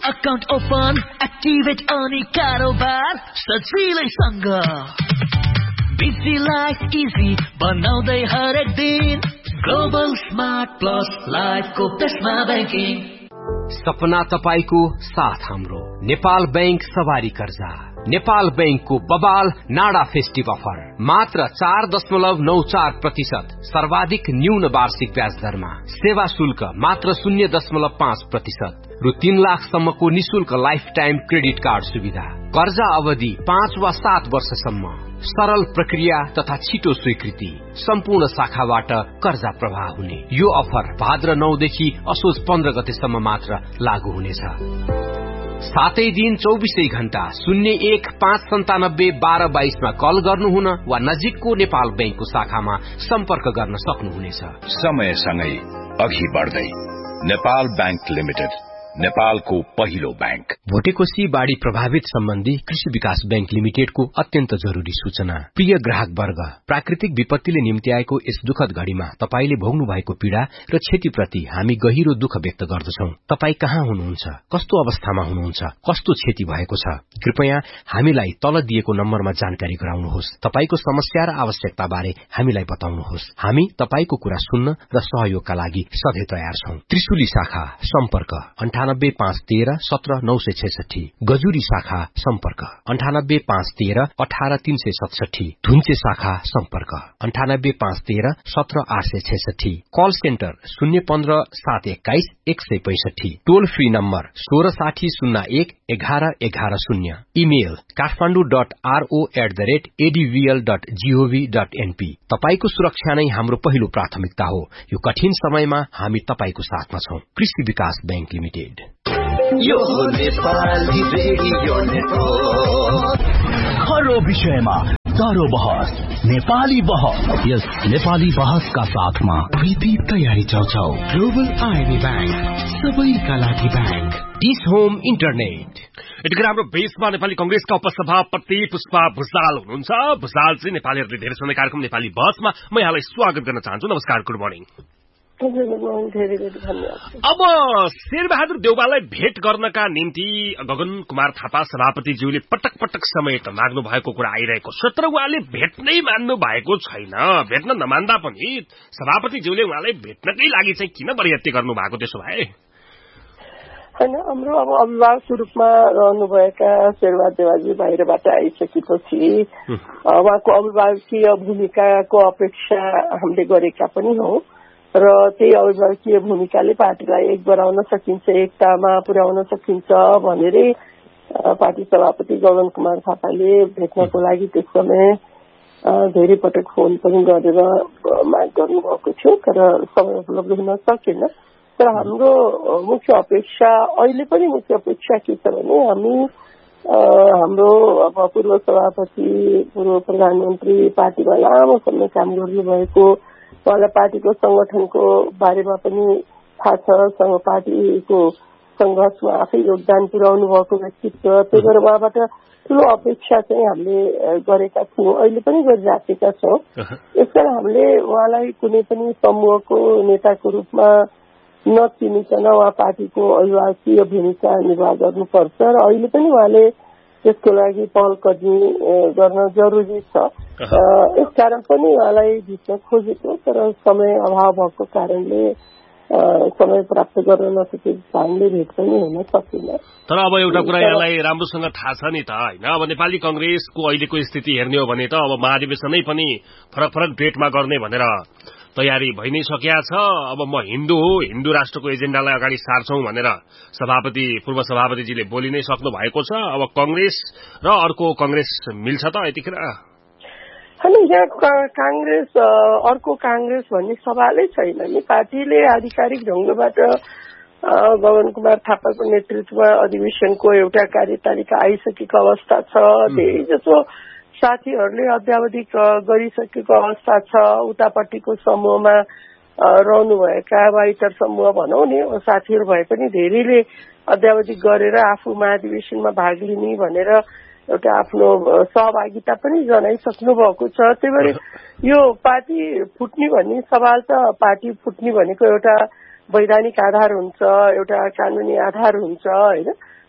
Account open activate अनि कारोबार सजिलैसँग बिजी लाइफ इजी बनाउँदै हरेक दिन ग्लोबल स्मार्ट प्लस लाइफको पेसमा ब्याङ्किङ सपना तपाईको साथ हाम्रो नेपाल बैंक सवारी कर्जा नेपाल बैंकको बबाल नाडा फेस्टिभ अफर मात्र 4.94% सर्वाधिक न्यून वार्षिक ब्याज दरमा सेवा शुल्क मात्र 0.5% रु 3 लाखसम्मको निशुल्क लाइफ टाइम क्रेडिट कार्ड सुविधा कर्जा अवधि 5 वा 7 वर्षसम्म सरल प्रक्रिया तथा छिटो स्वीकृति सम्पूर्ण शाखाबाट कर्जा प्रवाह हुने यो अफर भाद्र 9 देखि असोज 15 गतेसम्म मात्र लागू हुनेछ। सातै दिन 24 घण्टा 01597122 मा कल गर्नुहुन वा नजिकको नेपाल बैंकको शाखामा सम्पर्क गर्न सक्नुहुनेछ। समयसँगै अघि बढ्दै नेपाल बैंक लिमिटेड नेपालको पहिलो बैंक। भोटेकोशी बाढ़ी प्रभावित सम्बन्धी कृषि विकास बैंक लिमिटेडको अत्यन्त जरुरी सूचना। प्रिय ग्राहक वर्ग, प्राकृतिक विपत्तिले निम्ति आएको यस दुखद घड़ीमा तपाईले भोग्नु भएको पीड़ा र क्षतिप्रति हामी गहिरो दुःख व्यक्त गर्दछौं। तपाई कहाँ हुनुहुन्छ, कस्तो अवस्थामा हुनुहुन्छ, कस्तो क्षति भएको छ, कृपया हामीलाई तल दिएको नम्बरमा जानकारी गराउनुहोस्। तपाईको समस्या र आवश्यकता बारे हामीलाई बताउनुहोस्। हामी तपाईको कुरा सुन्न र सहयोगका लागि सधैँ तयार छौं। त्रिशुली शाखा सम्पर्क 985113 17966, गजुरी शाखा सम्पर्क 985113 18367, धुन्चे शाखा सम्पर्क 985113 17866, कल सेन्टर 015 721 165, टोल फ्री नम्बर 166001 1110, इमेल kathmandu.ro@advl.gov.np। तपाईको सुरक्षा नै हाम्रो पहिलो प्राथमिकता हो। यो कठिन समयमा हामी तपाईको साथमा छौं। कृषि विकास बैंक लिमिटेड। यो नेपाली रेडियो नेटवर्क हर विषयमा दरो बहस, नेपाली बहस। यस नेपाली बहसका साथमा विधि तयारी चौचौ। ग्लोबल आईबी बैंक, सबैका लागि बैंक। Dish home internet. यतिखेर हाम्रो बेसमा नेपाली कंग्रेसका उपसभापति पुष्पा भुसाल हुनुहुन्छ। भुसाल चाहिँ नेपालीहरूले धेरै सुन्ने कार्यक्रम नेपाली बहसमा म यहाँलाई स्वागत गर्न चाहन्छु। नमस्कार, गुड मर्निङ। अब शेरबहादुर देउवालाई भेट गर्नका निम्ति गगन कुमार थापा सभापतिज्यूले पटक पटक समय त माग्नु भएको कुरा आइरहेको छ, तर उहाँले भेट्नै मान्नु भएको छैन। भेट्न नमान्दा पनि सभापतिज्यूले उहाँलाई भेट्नकै लागि चाहिँ किन बरियाती गर्नु भएको त्यसो भए? हैन, हाम्रो अब अभिभावक रूपमा रहनुभएका शेरबहादुर देउवाजी बाहिरबाट आइसकेपछि उहाँको अभिभावकीय भूमिकाको अपेक्षा हामीले गरेका पनि हौ र त्यही अभिभावकीय भूमिकाले पार्टीलाई एक बनाउन सकिन्छ, एकतामा पुर्याउन सकिन्छ भनेरै पार्टी सभापति गगन कुमार थापाले भेट्नको लागि त्यस समय धेरै पटक फोन पनि गरेर माग गर्नुभएको थियो, तर समय उपलब्ध हुन सकेन। तर हाम्रो मुख्य अपेक्षा, अहिले पनि मुख्य अपेक्षा के छ भने हामी हाम्रो अब पूर्व सभापति, पूर्व प्रधानमन्त्री, पार्टीमा लामो समय काम गर्नुभएको, उहाँलाई पार्टीको संगठनको बारेमा पनि थाहा छ, पार्टीको संघर्षमा आफै योगदान पुर्याउनु भएको व्यक्तित्व। त्यही भएर उहाँबाट ठूलो अपेक्षा चाहिँ हामीले गरेका थियौँ, अहिले पनि गरिराखेका छौँ। यसकारण हामीले उहाँलाई कुनै पनि समूहको नेताको रूपमा नचिनिकन उहाँ पार्टीको अभिभावकीय भूमिका निर्वाह गर्नुपर्छ र अहिले पनि उहाँले त्यसको लागि पहल कदमी गर्न जरुरी छ। यसकारण पनि उहाँलाई भेट्न खोजेको, तर समय अभाव भएको कारणले समय प्राप्त गर्न नसके कारणले भेट पनि हुन सकेन। तर अब एउटा कुरा यहाँलाई राम्रोसँग थाहा छ नि त, होइन? अब नेपाली कंग्रेसको अहिलेको स्थिति हेर्ने हो भने त अब महाधिवेशनै पनि फरक फरक डेटमा गर्ने भनेर तयारी भइ नै सकिया छ। अब म हिन्दू हो, हिन्दू राष्ट्रको एजेन्डालाई अगाडि सार्छौं भनेर पूर्व सभापतिजीले बोलि नै सक्नु भएको छ। अब कंग्रेस र अर्को कंग्रेस मिल्छ त यतिखेर? होइन, यहाँ कांग्रेस अर्को कांग्रेस भन्ने सवालै छैन नि। पार्टीले आधिकारिक ढंगबाट गगन कुमार थापाको नेतृत्वमा अधिवेशनको एउटा कार्यतालिका आइसकेको अवस्था छ। धेरै जसो साथीहरूले अध्यावधि गरिसकेको अवस्था छ। उतापट्टिको समूहमा रहनुभएका वा इतर समूह भनौँ नि साथीहरू भए पनि धेरैले अध्यावधि गरेर आफू महाधिवेशनमा भाग लिने भनेर एउटा आफ्नो सहभागिता पनि जनाइसक्नु भएको छ। त्यही भएर यो पार्टी फुट्ने भन्ने सवाल त, पार्टी फुट्ने भनेको एउटा वैधानिक आधार हुन्छ, एउटा कानूनी आधार हुन्छ, होइन?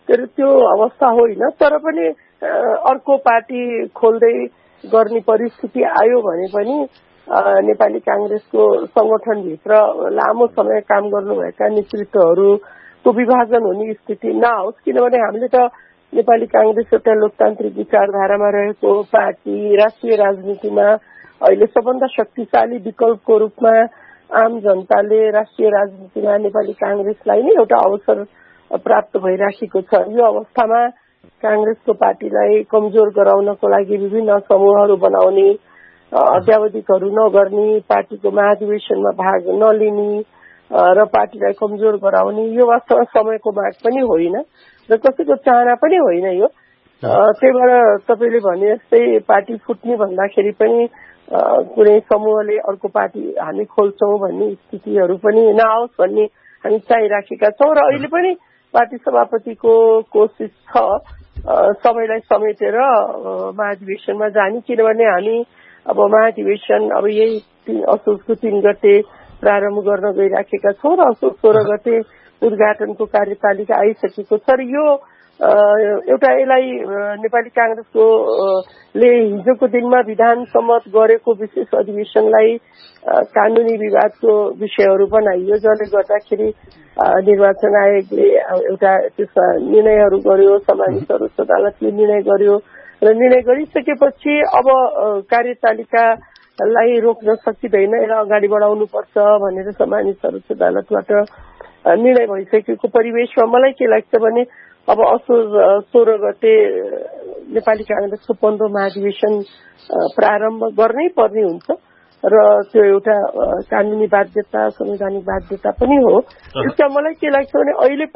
त्यो अवस्था होइन। तर पनि अर्को पार्टी खोल्दै गर्ने परिस्थिति आयो भने पनि नेपाली कांग्रेसको संगठनभित्र लामो समय काम गर्नुभएका नेतृत्वहरूको विभाजन हुने स्थिति नआओस्, किनभने हामीले त नेपाली कांग्रेस एउटा लोकतान्त्रिक विचारधारामा रहेको पार्टी, राष्ट्रिय राजनीतिमा अहिले सबभन्दा शक्तिशाली विकल्पको रूपमा आम जनताले राष्ट्रिय राजनीतिमा नेपाली कांग्रेसलाई नै एउटा अवसर प्राप्त भइराखेको छ। यो अवस्थामा कांग्रेसको पार्टीलाई कमजोर गराउनको लागि विभिन्न समूहहरू बनाउने, अध्यावधिकहरू नगर्ने, पार्टीको महाधिवेशनमा भाग नलिने र पार्टीलाई कमजोर गराउने यो वास्तवमा समयको माग पनि होइन र कसैको चाहना पनि होइन। यो त्यही भएर तपाईले भने जस्तै पार्टी फुट्ने भन्दाखेरि पनि कुनै समूहले अर्को पार्टी हामी खोल्छौं भन्ने स्थितिहरू पनि नआओस् भन्ने हामी चाहिराखेका छौं र अहिले पनि पार्टी सभापतिको कोसिस छ सबैलाई समेटेर महाधिवेशनमा जाने, किनभने हामी अब महाधिवेशन अब यही असोजको 3 गते प्रारम्भ गर्न गइराखेका छौं र असोज 16 गते उद्घाटनको कार्यतालिका आइसकेको छ र यो एउटा यसलाई नेपाली कांग्रेसको ले हिजोको दिनमा विधान सम्मत गरेको विशेष अधिवेशनलाई कानूनी विवादको विषयहरू बनाइयो, जसले गर्दाखेरि निर्वाचन आयोगले एउटा त्यसमा निर्णयहरू गर्यो, सम्मानित सर्वोच्च अदालतले निर्णय गर्यो र निर्णय गरिसकेपछि अब कार्यतालिकालाई रोक्न सकिँदैन, यसलाई अगाडि बढाउनु पर्छ भनेर सम्मानित सर्वोच्च अदालतबाट निर्णय भइसकेको परिवेशमा मलाई के लाग्छ भने अब असोज 16 गते नेपाली कांग्रेसको 15औं महाधिवेशन प्रारम्भ गर्नै पर्ने हुन्छ र त्यो एउटा कानूनी बाध्यता, संवैधानिक बाध्यता पनि हो। त्यसमा मलाई के लाग्छ भने अहिले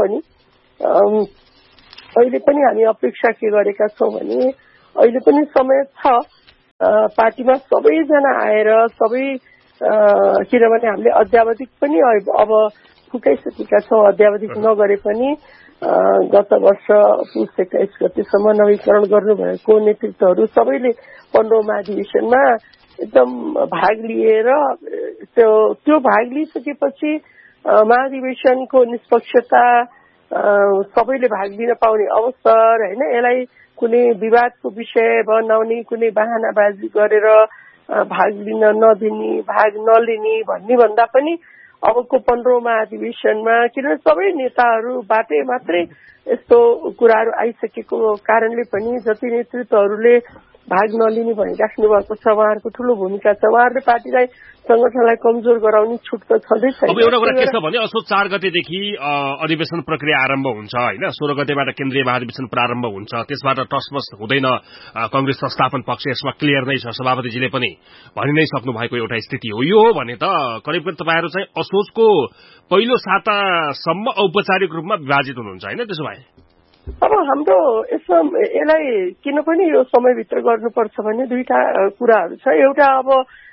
पनि हामी अपेक्षा के गरेका छौं भने अहिले पनि समय छ पार्टीमा सबैजना आएर किनभने हामीले अध्यावधिक पनि अब फुकाइसकेका छौं, अध्यावधिक नगरे पनि गत वर्ष पुस 21 गतेसम्म नवीकरण गर्नुभएको नेतृत्वहरू सबैले 15औं महाधिवेशनमा एकदम भाग लिएर त्यो भाग लिइसकेपछि महाधिवेशनको निष्पक्षता, सबैले भाग लिन पाउने अवसर होइन, यसलाई कुनै विवादको विषय बनाउने, कुनै बहानाबाजी गरेर भाग लिन नदिने, भाग नलिने भन्ने भन्दा पनि अबको 15औं महाधिवेशनमा किनभने सबै नेताहरूबाटै मात्रै यस्तो कुराहरू आइसकेको कारणले पनि जति नेतृत्वहरूले भाग नलिने भनिराख्नु भएको छ उहाँहरूको ठूलो भूमिका छ। उहाँहरूले पार्टीलाई, संगठनलाई कमजोर गराउने छुट त छँदै छैन। अब एउटा कुरा के छ भने असोज 4 गतेदेखि अधिवेशन प्रक्रिया आरम्भ हुन्छ हैन, 16 गतेबाट केन्द्रीय महाधिवेशन प्रारम्भ हुन्छ, त्यसबाट टसमस हुँदैन कांग्रेस संस्थापन पक्ष, यसमा क्लियर नै छ, सभापतिजीले पनि भनि नै सक्नु भएको एउटा स्थिति हो। यो हो भने त करिब तपाईहरु चाहिँ असोजको पहिलो सातासम्म औपचारिक रूपमा विभाजित हुनुहुन्छ हैन? त्यसो भए अब हाम्रो यसलाई किन पनि यो समयभित्र गर्नुपर्छ भने दुईटा कुराहरू छ। एउटा अब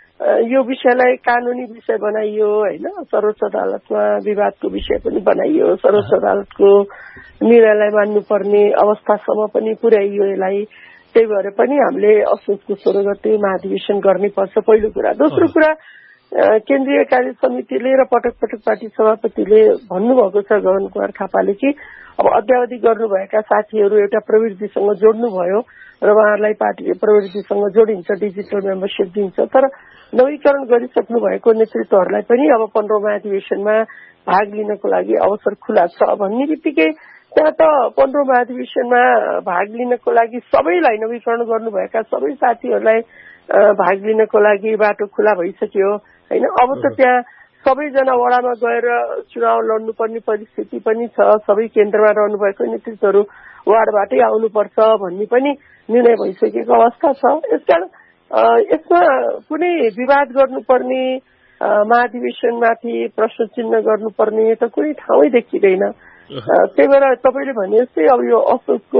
यो विषयलाई कानूनी विषय बनाइयो हैन, सर्वोच्च अदालतमा विवादको विषय पनि बनाइयो, सर्वोच्च अदालतको निर्णयलाई मान्नुपर्ने अवस्थासम्म पनि पुर्याइयो यसलाई। त्यही भएर पनि हामीले असोजको 16 गते महाधिवेशन गर्नै पर्छ, पहिलो कुरा। दोस्रो कुरा केन्द्रीय कार्य समितिले र पटक पटक पार्टी सभापतिले भन्नुभएको छ गगन कुमार थापाले कि अब अध्यावधि गर्नुभएका साथीहरू एउटा प्रवृत्तिसँग जोड्नुभयो र उहाँहरूलाई पार्टीले प्रवृत्तिसँग जोडिन्छ, डिजिटल मेम्बरशिप दिन्छ, तर नवीकरण गरिसक्नु भएको नेतृत्वहरूलाई पनि अब 15औं महाधिवेशनमा भाग लिनको लागि अवसर खुला छ भन्ने बित्तिकै त्यहाँ त 15औं महाधिवेशनमा भाग लिनको लागि सबैलाई, नवीकरण गर्नुभएका सबै साथीहरूलाई भाग लिनको लागि बाटो खुला भइसक्यो हैन। अब त त्यहाँ सबैजना वडामा गएर चुनाव लड्नुपर्ने परिस्थिति पनि छ, सबै केन्द्रमा रहनुभएको नेतृत्वहरू वार्डबाटै आउनुपर्छ भन्ने पनि निर्णय भइसकेको अवस्था छ। यसकारण यसमा कुनै विवाद गर्नुपर्ने, महाधिवेशनमाथि प्रश्न चिन्ह गर्नुपर्ने त कुनै ठाउँै देखिँदैन। त्यही भएर तपाईले भने जस्तै अब यो असोजको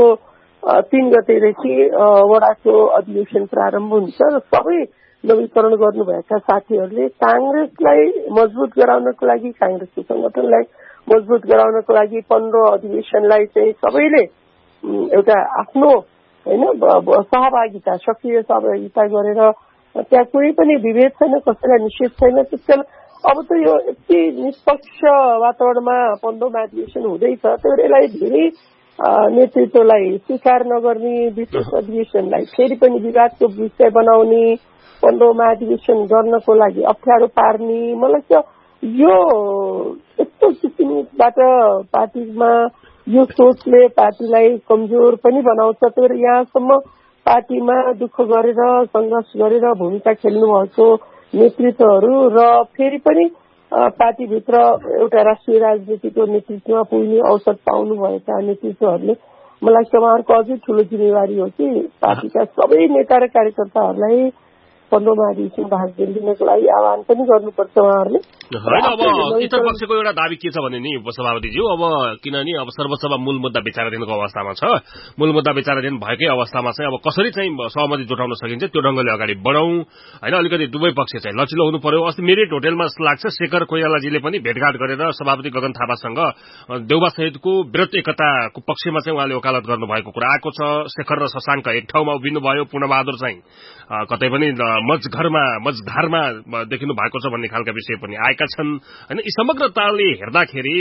3 गतेदेखि वडाको अधिवेशन प्रारम्भ हुन्छ र सबै नवीकरण गर्नुभएका साथीहरूले कांग्रेसलाई मजबुत गराउनको लागि, कांग्रेसको संगठनलाई मजबुत गराउनको लागि 15औं अधिवेशनलाई चाहिँ सबैले एउटा आफ्नो हैन सहभागिता, सक्रिय सहभागिता गरेर त्यहाँ कुनै पनि विभेद छैन, कसैलाई निषेध छैन। त्यसकारण अब त यो यति निष्पक्ष वातावरणमा 15औं महाधिवेशन हुँदैछ, त्यसैले यसलाई धेरै नेतृत्वलाई स्वीकार नगर्ने, विशेष अधिवेशनलाई फेरि पनि विवादको विषय बनाउने, 15औं महाधिवेशन गर्नको लागि अप्ठ्यारो पार्ने, मलाई चाहिँ यो यस्तो किसिमबाट पार्टीमा यो सोचले पार्टीलाई कमजोर पनि बनाउँछ। तर यहाँसम्म पार्टीमा दुःख गरेर संघर्ष गरेर भूमिका खेल्नु भएको नेतृत्वहरू र फेरि पनि पार्टीभित्र एउटा राष्ट्रिय राजनीतिको नेतृत्वमा पुग्ने अवसर पाउनुभएका नेतृत्वहरूले मलाई चाहिँ उहाँहरूको अझै ठूलो जिम्मेवारी हो कि पार्टीका सबै नेता र कार्यकर्ताहरूलाई 15औं महाधिवेशन भाग लिनको लागि आह्वान पनि गर्नुपर्छ उहाँहरूले। होइन, अब इतर पक्षको एउटा दाबी के छ भने नि उपसभापतिज्यू, अब किनभने अब सर्वसभा मूल मुद्दा विचाराधीनको अवस्थामा छ, मूल मुद्दा विचाराधीन भएकै अवस्थामा चाहिँ अब कसरी चाहिँ सहमति जुटाउन सकिन्छ त्यो ढंगले अगाडि बढाउँ होइन। अलिकति दुवै पक्ष चाहिँ लचिलो हुनु पर्यो। अस्ति मेरिट होटलमा लाग्छ शेखर कोइरालाजीले पनि भेटघाट गरेर सभापति गगन थापासँग देउबा सहितको वृहत एकताको पक्षमा चाहिँ उहाँले वकालत गर्नुभएको कुरा आएको छ। शेखर र शशाङ्क एक ठाउँमा उभिनु भयो, पूर्णबहादुर चाहिँ कतै पनि मझधारमा देखिनु भएको छ भन्ने खालका विषय पनि आएका छन् हैन। यी समग्रताले हेर्दाखेरि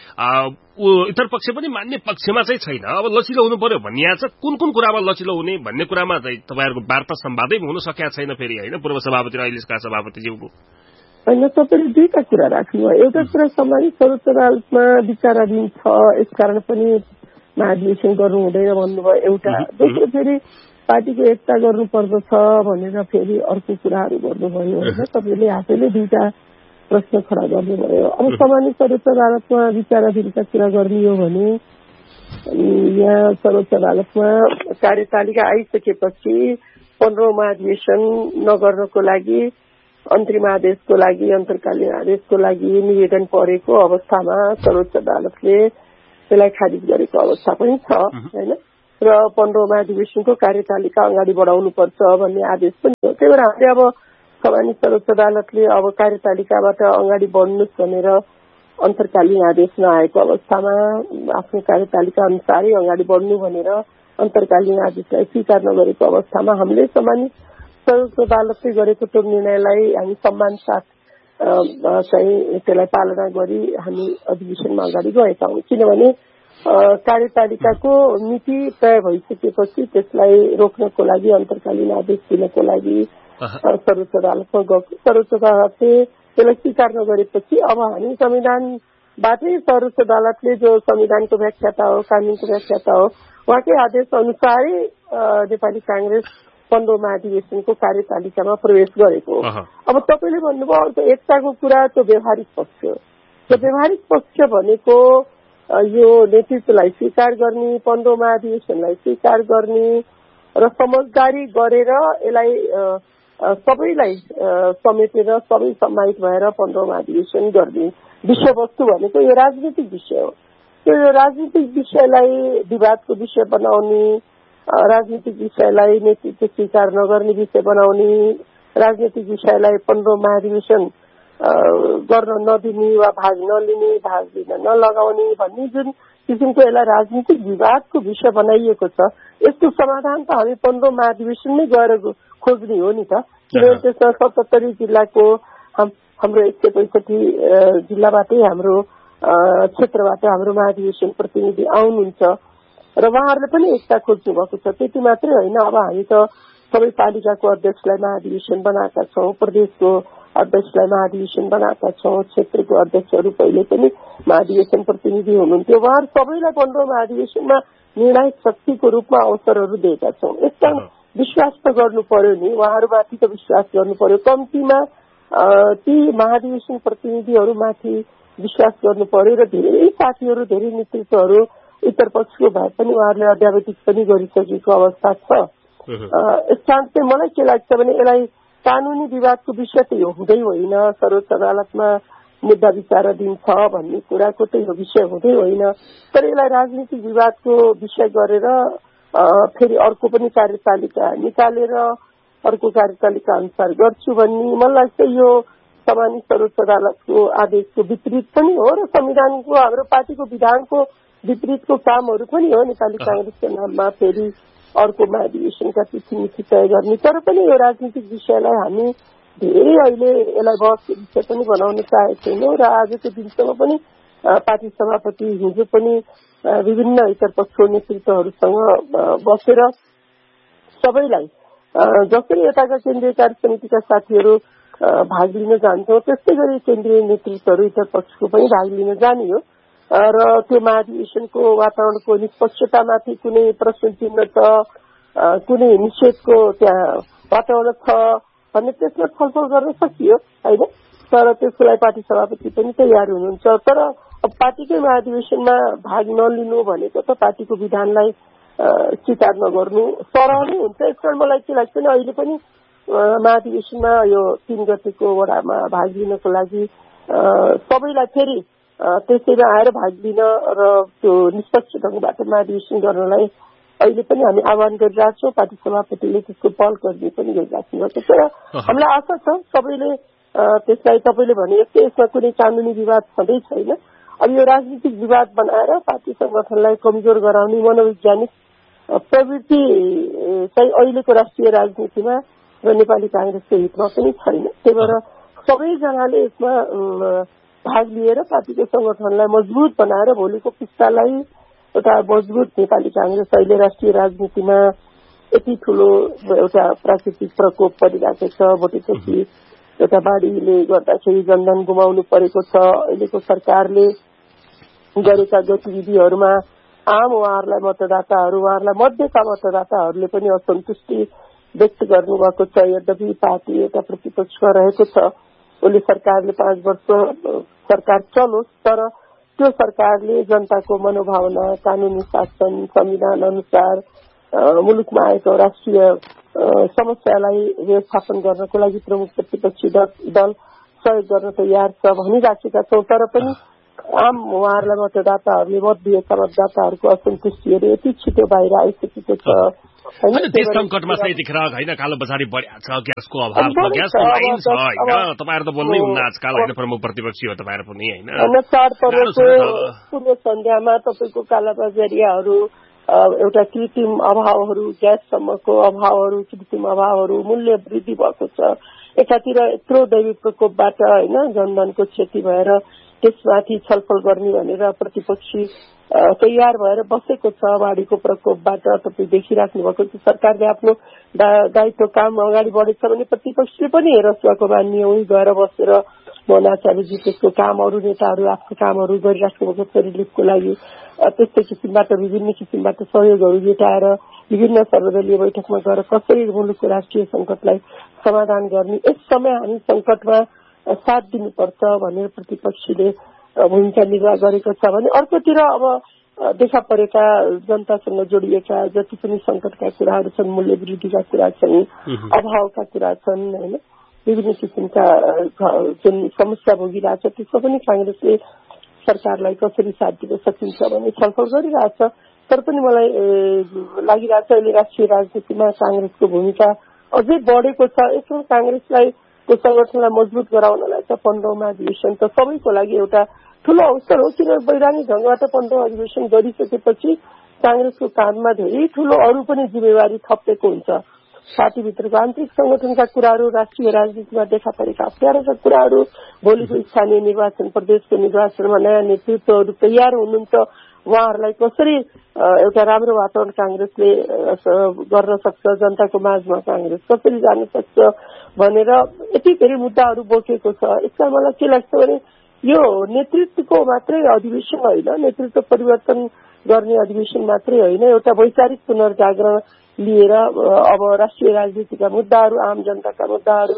इतर पक्ष पनि मान्ने पक्षमा चाहिँ छैन। अब लचिलो हुनु पर्यो भनिया छ, कुन कुन कुरामा लचिलो हुने भन्ने कुरामा चाहिँ तपाईहरुको वार्ता संवादै हुन सकेको छैन फेरि हैन पूर्व सभापति र अहिलेका सभापतिज्यूको। हैन, तपाईले दुईटा कुरा राख्नुभयो। एउटा कुरा सम्मानित सर्वोच्च अदालतमा विचाराधीन छ, यसकारण पनि महाधिवेशन गर्नु हुँदैन भन्नुभयो एउटा। दोस्रो फेरि पार्टीको एकता गर्नुपर्दछ भनेर फेरि अर्को कुराहरू गर्नुभयो होइन। तपाईँले आफैले दुईटा प्रश्न खडा गर्नुभयो। अब सम्मानित सर्वोच्च अदालतमा विचाराधीनका कुरा गर्ने हो भने यहाँ सर्वोच्च अदालतमा कार्यतालिका आइसकेपछि 15औं महाधिवेशन नगर्नको लागि अन्तरिम आदेशको लागि अन्तर्कालीन आदेशको लागि निवेदन परेको अवस्थामा सर्वोच्च अदालतले त्यसलाई खारिज गरेको अवस्था पनि छ होइन। र 15औं महाधिवेशनको कार्यतालिका अगाडि बढाउनुपर्छ भन्ने आदेश पनि हो। त्यही भएर हामीले अब सम्मानित सर्वोच्च अदालतले अब कार्यतालिकाबाट अगाडि बढ्नुहोस् भनेर अन्तर्कालीन आदेश नआएको अवस्थामा आफ्नो कार्यतालिका अनुसारै अगाडि बढ्नु भनेर अन्तर्कालीन आदेशलाई स्वीकार नगरेको अवस्थामा हामीले सम्मानित सर्वोच्च अदालतले गरेको त्यो निर्णयलाई हामी सम्मान साथ चाहिँ त्यसलाई पालना गरी हामी अधिवेशनमा अगाडि गएका हौं। किनभने कार्यतालिकाको मिति तय भइसकेपछि त्यसलाई रोक्नको लागि अन्तर्कालीन आदेश दिनको लागि सर्वोच्च अदालतमा गएको। सर्वोच्च अदालतले त्यसलाई स्वीकार नगरेपछि अब हामी संविधानबाटै सर्वोच्च अदालतले जो संविधानको व्याख्याता हो, कानूनको व्याख्याता हो, उहाँकै आदेश अनुसारै नेपाली कांग्रेस 15औं महाधिवेशनको कार्यतालिकामा प्रवेश गरेको हो। अब तपाईले भन्नुभयो अर्को एकताको कुरा, त्यो व्यवहारिक पक्ष हो। त्यो व्यवहारिक पक्ष भनेको यो नेतृत्वलाई स्वीकार गर्ने, 15औं महाधिवेशनलाई स्वीकार गर्ने र समझदारी गरेर यसलाई सबैलाई समेटेर सबै सम्मानित भएर 15औं महाधिवेशन गर्ने विषयवस्तु भनेको यो राजनीतिक विषय हो। त्यो राजनीतिक विषयलाई विवादको विषय बनाउने, राजनीतिक विषयलाई नेतृत्व स्वीकार नगर्ने विषय बनाउने, राजनीतिक विषयलाई 15औं महाधिवेशन गर्न नदिने वा भाग नलिने, भाग दिन नलगाउने भन्ने जुन किसिमको यसलाई राजनीतिक विवादको विषय बनाइएको छ, यसको समाधान त हामी 15औं महाधिवेशनमै गएर खोज्ने हो नि त। किनभने त्यसमा 77 जिल्लाको हाम्रो 165 जिल्लाबाटै हाम्रो क्षेत्रबाट हाम्रो महाधिवेशन प्रतिनिधि आउनुहुन्छ र उहाँहरूले पनि एकता खोज्नु भएको छ। त्यति मात्रै होइन, अब हामी त सबै पालिकाको अध्यक्षलाई महाधिवेशन बनाएका छौं, प्रदेशको अध्यक्षलाई महाधिवेशन बनाएका छौं, क्षेत्रको अध्यक्षहरू पहिले पनि महाधिवेशन प्रतिनिधि हुनुहुन्थ्यो। उहाँहरू सबैलाई 15औं महाधिवेशनमा निर्णायक शक्तिको रूपमा अवसरहरू दिएका छौं। यसका विश्वास त गर्नु पर्यो नि, उहाँहरूमाथि त विश्वास गर्नु पर्यो। कम्तीमा ती महाधिवेशन प्रतिनिधिहरूमाथि विश्वास गर्नु पर्यो र धेरै साथीहरू, धेरै नेतृत्वहरू उत्तर पक्षको भए पनि उहाँहरूले अध्यावधिक पनि गरिसकेको अवस्था छ। यसकारण चाहिँ मलाई के लाग्छ भने यसलाई कानूनी विवादको विषय त यो हुँदै होइन, सर्वोच्च अदालतमा मुद्दा विचाराधीन छ भन्ने कुराको त यो विषय हुँदै होइन। तर यसलाई राजनीतिक विवादको विषय गरेर फेरि अर्को पनि कार्यतालिका निकालेर अर्को कार्यतालिका अनुसार गर्छु भन्ने मलाई लाग्छ यो सम्मानित सर्वोच्च अदालतको आदेशको विपरीत पनि हो र संविधानको हाम्रो पार्टीको विधानको विपरीतको कामहरू पनि हो। नेपाली कांग्रेसको नाममा फेरि अर्को महाधिवेशनका तिथि तय गर्ने, तर पनि यो राजनीतिक विषयलाई हामी धेरै अहिले यसलाई बहसको विषय पनि बनाउन चाहेको छैनौँ र आजको दिनसम्म पनि पार्टी सभापति हिजो पनि विभिन्न इतरपक्षको नेतृत्वहरूसँग बसेर सबैलाई जसरी यताका केन्द्रीय कार्य समितिका साथीहरू भाग लिन जान्छौँ त्यस्तै गरी केन्द्रीय नेतृत्वहरू इतरपक्षको पनि भाग लिन जाने हो र त्यो महाधिवेशनको वातावरणको निष्पक्षतामाथि कुनै प्रश्न चिन्ह छ कुनै निषेधको त्यहाँ वातावरण छ भन्ने त्यसमा छलफल गर्न सकियो होइन तर त्यसको लागि पार्टी सभापति पनि तयार हुनुहुन्छ तर अब पार्टीकै महाधिवेशनमा भाग नलिनु भनेको त पार्टीको विधानलाई स्वीकार नगर्नु सरह नै हुन्छ यसकारण मलाई के लाग्छ भने अहिले पनि महाधिवेशनमा यो 3 गतेको वडामा भाग लिनको लागि सबैलाई फेरि त्यसैमा आएर भाग लिन र त्यो निष्पक्ष ढङ्गबाट महाधिवेशन गर्नलाई अहिले पनि हामी आह्वान गरिरहेको छौँ पार्टी सभापतिले त्यसको पहल गर्ने पनि गरिराख्नु भएको छ र हामीलाई आशा छ सबैले त्यसलाई तपाईँले भने जस्तै यसमा कुनै कानुनी विवाद छँदै छैन अब यो राजनीतिक विवाद बनाएर पार्टी संगठनलाई कमजोर गराउने मनोवैज्ञानिक प्रवृत्ति चाहिँ अहिलेको राष्ट्रिय राजनीतिमा र नेपाली कांग्रेसको हितमा पनि छैन त्यही भएर सबैजनाले यसमा भाग लिएर पार्टीको संगठनलाई मजबुत बनाएर भोलिको पुस्तालाई एउटा मजबुत नेपाली कांग्रेस अहिले राष्ट्रिय राजनीतिमा यति ठूलो एउटा प्राकृतिक प्रकोप परिरहेको छ भोटेपछि एउटा बाढीले गर्दाखेरि जनधन गुमाउनु परेको छ अहिलेको सरकारले गरेका गतिविधिहरूमा आम उहाँहरूलाई मतदाताहरू उहाँहरूलाई मध्येका मतदाताहरूले पनि असन्तुष्टि व्यक्त गर्नुभएको छ यद्यपि पार्टी एउटा प्रतिपक्षमा रहेको छ उसले सरकारले 5 वर्ष सरकार चलोस् तर त्यो सरकारले जनताको मनोभावना कानूनी शासन संविधान अनुसार मुलुकमा आएको राष्ट्रिय समस्यालाई व्यवस्थापन गर्नको लागि प्रमुख प्रतिपक्षी दल सहयोग गर्न तयार छ भनिराखेका छौँ तर पनि आम उहाँहरूलाई मतदाताहरूले मत दिएका मतदाताहरूको असन्तुष्टिहरू यति छिटो बाहिर आइसकेको छ होइन देश संकटमा चाहिँ यतिखेर होइन कालो बजारी बढिया छ ग्यासको अभाव छ ग्यासको लाइन छ होइन तपाईँहरू त बोल्नै हुन्न आजकल होइन प्रमुख प्रतिपक्षी हो तपाईँहरू पनि होइन चाडपर्वको पूर्व सन्ध्यामा तपाईँको कालाबजारियाहरू एउटा कृत्रिम अभावहरू ग्याससम्मको अभावहरू कृत्रिम अभावहरू मूल्य वृद्धि भएको छ एकातिर यत्रो दैविक प्रकोपबाट होइन जनधनको क्षति भएर त्यसमाथि छलफल गर्ने भनेर प्रतिपक्षी तयार भएर बसेको छ बाढीको प्रकोपबाट तपाईँ देखिराख्नु भएको छ सरकारले आफ्नो दायित्व काम अगाडि बढेको छ भने प्रतिपक्षले पनि रसुवाको बानी उही गएर बसेर मोनाचारी जितेको काम अरू नेताहरू आफ्नो कामहरू गरिराख्नु भएको छ रिलिफको लागि त्यस्तै किसिमबाट विभिन्न किसिमबाट सहयोगहरू जुटाएर विभिन्न सर्वदलीय बैठकमा गएर कसरी मुलुकको राष्ट्रिय संकटलाई समाधान गर्ने यस समय हामी संकटमा साथ दिनुपर्छ भनेर प्रतिपक्षीले भूमिका निर्वाह गरेको छ भने अर्कोतिर अब देखा परेका जनतासँग जोडिएका जति पनि संकटका कुराहरू छन् मूल्य वृद्धिका कुरा छन् अभावका कुरा छन् होइन विभिन्न किसिमका जुन समस्या भोगिरहेछ त्यसमा पनि कांग्रेसले सरकारलाई कसरी साथ दिन सकिन्छ भन्ने छलफल गरिरहेछ तर पनि मलाई लागिरहेछ अहिले राष्ट्रिय राजनीतिमा कांग्रेसको भूमिका अझै बढेको छ यसमा कांग्रेसलाई को संगठनलाई मजबुत गराउनलाई त 15औं अधिवेशन त सबैको लागि एउटा ठूलो अवसर हो किन वैधानिक ढंगबाट 15औं अधिवेशन गरिसकेपछि कांग्रेसको काममा धेरै ठूलो अरू पनि जिम्मेवारी थपेको हुन्छ पार्टीभित्रको आन्तरिक संगठनका कुराहरू राष्ट्रिय राजनीतिमा देखा परेका अप्ठ्यारोका कुराहरू भोलिको स्थानीय निर्वाचन प्रदेशको निर्वाचनमा नयाँ नेतृत्वहरू तयार हुनुहुन्छ उहाँहरूलाई कसरी एउटा राम्रो वातावरण कांग्रेसले गर्न सक्छ जनताको माझमा कांग्रेस कसरी जान सक्छ भनेर यति धेरै मुद्दाहरू बोकेको छ यसमा मलाई के लाग्छ भने यो नेतृत्वको मात्रै अधिवेशन होइन नेतृत्व परिवर्तन गर्ने अधिवेशन मात्रै होइन एउटा वैचारिक पुनर्जागरण लिएर अब राष्ट्रिय राजनीतिका मुद्दाहरू आम जनताका मुद्दाहरू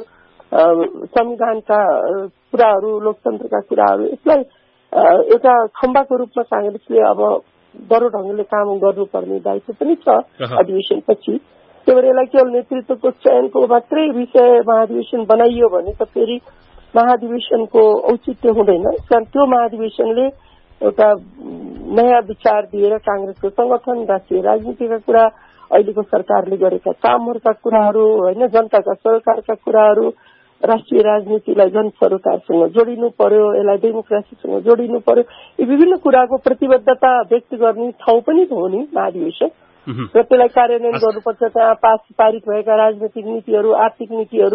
संविधानका कुराहरू लोकतन्त्रका कुराहरू यसलाई एउटा खम्बाको रूपमा कांग्रेसले अब दह्रो ढंगले काम गर्नुपर्ने दायित्व पनि छ अधिवेशनपछि त्यही भएर यसलाई केवल नेतृत्वको चयनको मात्रै विषय महाधिवेशन बनाइयो भने त फेरि महाधिवेशनको औचित्य हुँदैन कारण त्यो महाधिवेशनले एउटा नयाँ विचार दिएर कांग्रेसको संगठन राष्ट्रिय राजनीतिका कुरा अहिलेको सरकारले गरेका कामहरूका कुराहरू होइन जनताका सरकारका कुराहरू राष्ट्रिय राजनीतिलाई जनसरोकारसँग जोडिनु पर्यो यसलाई डेमोक्रेसीसँग जोडिनु पर्यो यी विभिन्न कुराको प्रतिबद्धता व्यक्त गर्ने ठाउँ पनि हो नि महाधिवेशन र त्यसलाई कार्यान्वयन गर्नुपर्छ त्यहाँ पारित भएका राजनैतिक नीतिहरू आर्थिक नीतिहरू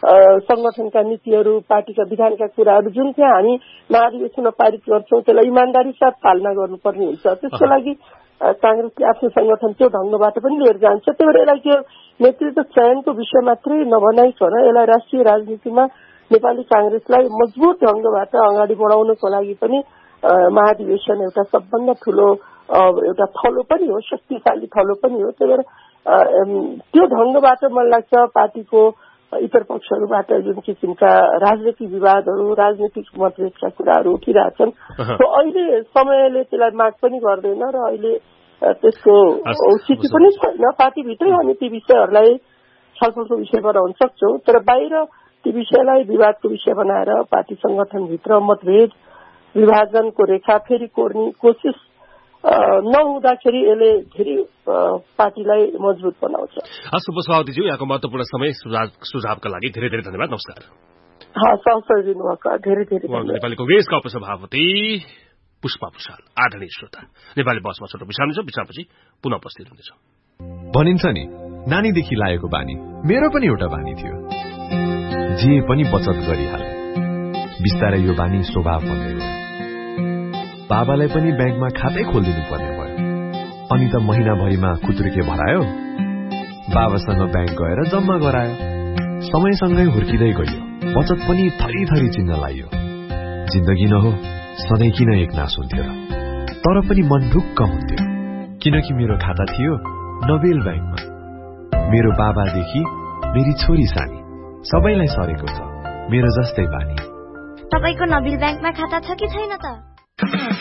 संगठनका नीतिहरू पार्टीका विधानका कुराहरू जुन चाहिँ हामी महाधिवेशनमा पारित गर्छौं त्यसलाई इमान्दारी साथ पालना गर्नुपर्ने हुन्छ। त्यसको लागि कांग्रेसले आफ्नो संगठन त्यो ढंगबाट पनि लिएर जान्छ। त्यही भएर यसलाई के नेतृत्व चयनको विषय मात्रै नबनाइकन यसलाई राष्ट्रिय राजनीतिमा नेपाली कांग्रेसलाई मजबुत ढंगबाट अगाडि बढाउनको लागि पनि महाधिवेशन एउटा सबभन्दा ठूलो एउटा थलो पनि हो, शक्तिशाली थलो पनि हो। त्यही भएर त्यो ढंगबाट मलाई लाग्छ पार्टीको इतर पक्षहरूबाट जुन किसिमका राजनीतिक विवादहरू राजनीतिक मतभेदका कुराहरू उठिरहेछन् अहिले समयले त्यसलाई माग पनि गर्दैन र अहिले त्यसको औचित्य पनि छैन। पार्टीभित्रै हामी ती विषयहरूलाई छलफलको विषय बनाउन सक्छौं, तर बाहिर ती विषयलाई विवादको विषय बनाएर पार्टी संगठनभित्र मतभेद विभाजनको रेखा फेरि कोर्ने कोसिस नहुँदाखेरि यसले धेरै पार्टीलाई मजबुत बनाउँछ। हस् पुष्पावतीज्यू, यहाँको महत्वपूर्ण समय सुझावका लागि धेरै धेरै धन्यवाद। नमस्कार। अवसर दिनुभएको धेरै धेरै धन्यवाद। नेपाली कांग्रेसका उपसभापति पुष्पा भुषाल। आदरणीय श्रोता, नेपाली बसमा छोटो विश्राम छ, विश्रामपछि पुनः उपस्थित हुनेछौं। भनिन्छ नि नानीदेखि लागेको बानी मेरो पनि एउटा बानी थियो, जे पनि बचत गरिहाले। बिस्तारै यो बानी स्वभाव बन्दै गयो। बाबालाई पनि ब्याङ्कमा खातै खोलिदिनु पर्ने भयो। अनि त महिनाभरिमा खुत्रुके भरायो, बाबासँग ब्याङ्क गएर जम्मा गरायो। समयसँगै हुर्किँदै गयो, बचत पनि थरी थरी चिन्न लाग्यो। जिन्दगी न हो सधैँ किन एकनास हुन्थ्यो र, तर पनि मन ढुक्क हुन्थ्यो किनकि मेरो खाता थियो नोबेल ब्याङ्कमा। मेरो बाबादेखि मेरी छोरी सानी सबैलाई सरेको छ मेरो जस्तै बानी। तपाईको नोबेल ब्याङ्कमा खाता छ कि छैन त?